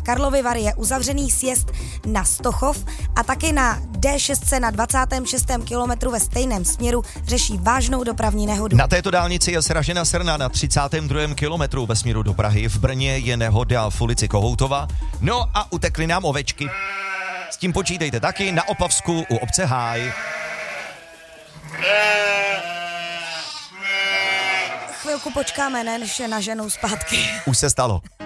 Karlovy Vary je uzavřený sjezd na Stochov a taky na D6 na 26. kilometru ve stejném směru řeší vážnou dopravní nehodu. Na této dálnici je sražena srna na 32. kilometru ve směru do Prahy. V Brně je nehoda v ulici Kohoutova. No a utekly nám ovečky. S tím počítejte taky na Opavsku u obce Háj. Chvilku počkáme, než je naženou zpátky. Už se stalo.